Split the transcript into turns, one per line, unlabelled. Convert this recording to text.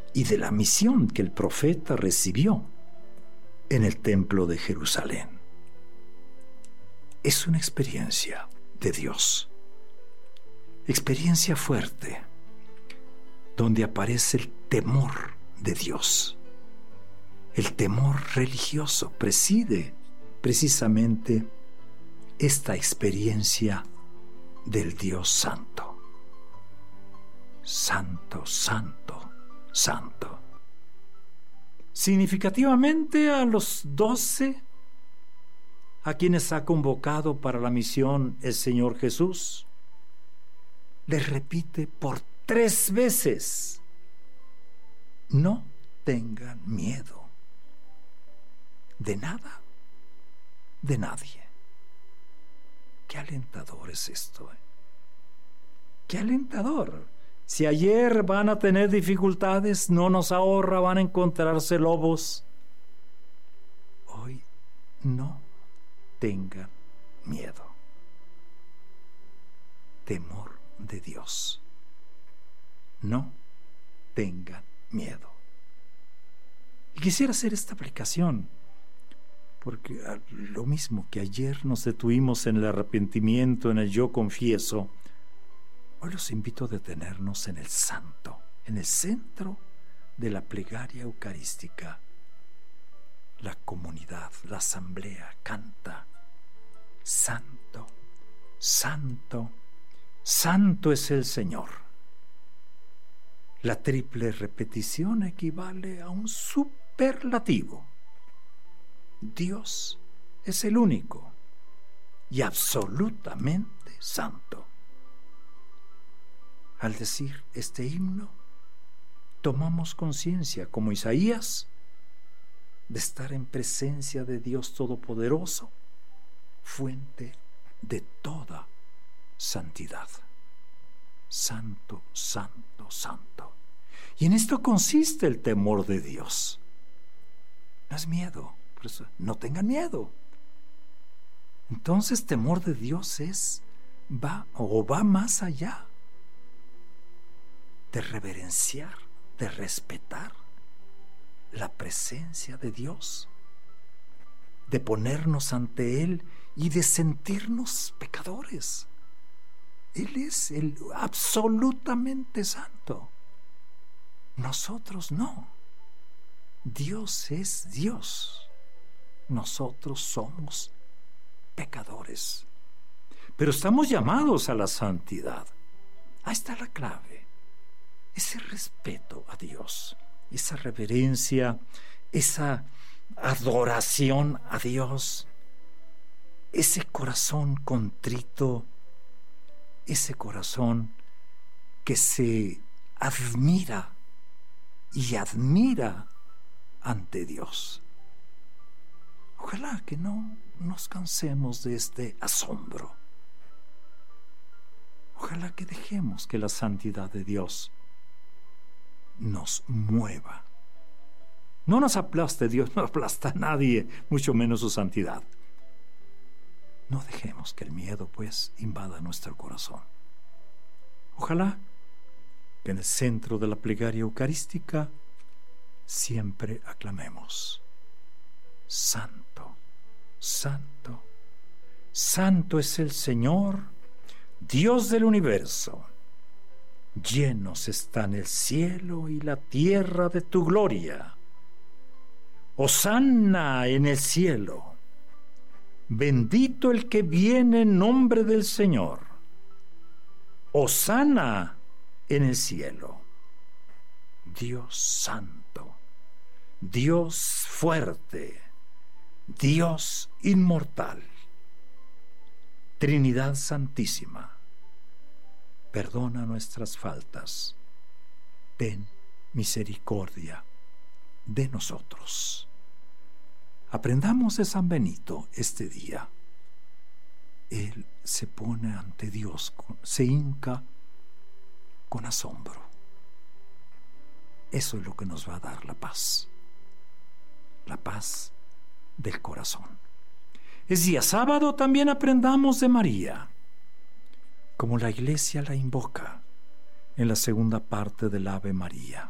y de la misión que el profeta recibió en el templo de Jerusalén. Es una experiencia de Dios, experiencia fuerte, donde aparece el temor de Dios. El temor religioso preside precisamente esta experiencia del Dios Santo. Santo, santo, santo. Significativamente a los 12 a quienes ha convocado para la misión el Señor Jesús, les repite por 3 veces: no tengan miedo de nada, de nadie. Qué alentador es esto, ¿eh? Qué alentador. Si ayer van a tener dificultades, no nos ahorra, van a encontrarse lobos. Hoy no tengan miedo. Temor de Dios. No tengan miedo. Y quisiera hacer esta aplicación, porque lo mismo que ayer nos detuvimos en el arrepentimiento, en el yo confieso, hoy los invito a detenernos en el santo, en el centro de la plegaria eucarística. La comunidad, la asamblea canta: santo, santo, santo es el Señor. La triple repetición equivale a un superlativo. Dios es el único y absolutamente santo. Al decir este himno, tomamos conciencia, como Isaías, de estar en presencia de Dios Todopoderoso, fuente de toda santidad. Santo, santo, santo. Y en esto consiste el temor de Dios. No es miedo, por eso no tengan miedo. Entonces, temor de Dios va más allá de reverenciar, de respetar la presencia de Dios, de ponernos ante Él y de sentirnos pecadores. Él es el absolutamente santo. Nosotros no. Dios es Dios. Nosotros somos pecadores. Pero estamos llamados a la santidad. Ahí está la clave. Ese respeto a Dios, esa reverencia, esa adoración a Dios, ese corazón contrito, ese corazón que se admira y admira ante Dios. Ojalá que no nos cansemos de este asombro. Ojalá que dejemos que la santidad de Dios nos mueva. No nos aplaste Dios, no aplasta a nadie, mucho menos su santidad. No dejemos que el miedo, pues, invada nuestro corazón. Ojalá que en el centro de la plegaria eucarística siempre aclamemos: santo, santo, santo es el Señor, Dios del universo. Llenos están el cielo y la tierra de tu gloria. Hosanna en el cielo. Bendito el que viene en nombre del Señor. Hosanna en el cielo. Dios santo, Dios fuerte, Dios inmortal, Trinidad santísima, perdona nuestras faltas, ten misericordia de nosotros. Aprendamos de San Benito este día. Él se pone ante Dios, se hinca con asombro. Eso es lo que nos va a dar la paz del corazón. Es día sábado, también aprendamos de María, como la Iglesia la invoca en la segunda parte del Ave María.